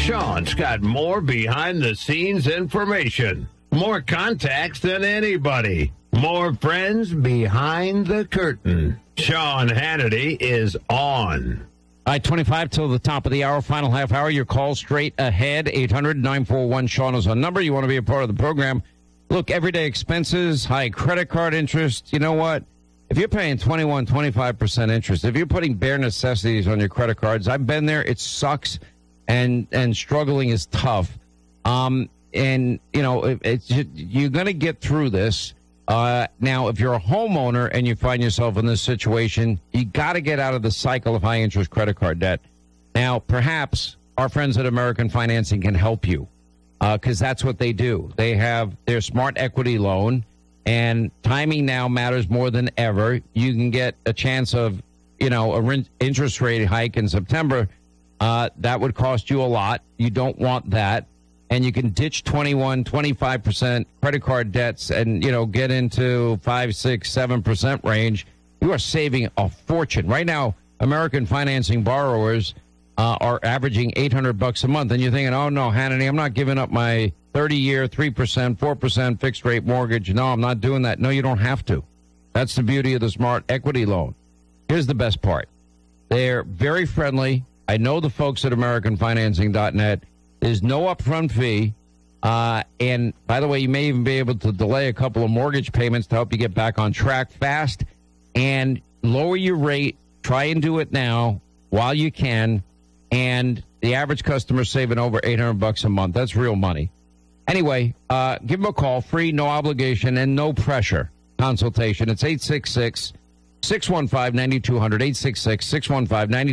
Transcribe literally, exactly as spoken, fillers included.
Sean's got more behind-the-scenes information, more contacts than anybody, more friends behind the curtain. Sean Hannity is on. All right, twenty-five till the top of the hour, final half hour. Your call straight ahead, eight hundred nine four one Sean is our number. You want to be a part of the program. Look, everyday expenses, high credit card interest. You know what? If you're paying twenty-one, twenty-five percent interest, if you're putting bare necessities on your credit cards, I've been there. It sucks, and and struggling is tough. Um, and, you know, it, it's, you're going to get through this. Uh, now, if you're a homeowner and you find yourself in this situation, you got to get out of the cycle of high interest credit card debt. Now, perhaps our friends at American Financing can help you because uh, that's what they do. They have their smart equity loan, and timing now matters more than ever. You can get a chance of, you know, a rent interest rate hike in September. Uh, that would cost you a lot. You don't want that. And you can ditch twenty-one, twenty-five percent credit card debts and, you know, get into five, six, seven percent range. You are saving a fortune. Right now, American Financing borrowers uh, are averaging eight hundred bucks a month. And you're thinking, oh, no, Hannity, I'm not giving up my thirty-year, three percent, four percent fixed-rate mortgage. No, I'm not doing that. No, you don't have to. That's the beauty of the smart equity loan. Here's the best part. They're very friendly. I know the folks at American Financing dot net. There's no upfront fee. Uh, and, by the way, you may even be able to delay a couple of mortgage payments to help you get back on track fast and lower your rate. Try and do it now while you can. And the average customer is saving over eight hundred bucks a month. That's real money. Anyway, uh, give them a call. Free, no obligation, and no pressure consultation. It's eight six six, six one five, nine two zero zero, eight six six, six one five, nine two zero zero.